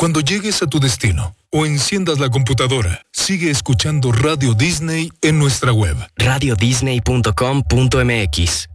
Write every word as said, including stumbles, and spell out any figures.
Cuando llegues a tu destino o enciendas la computadora, sigue escuchando Radio Disney en nuestra web. radio disney punto com punto m x.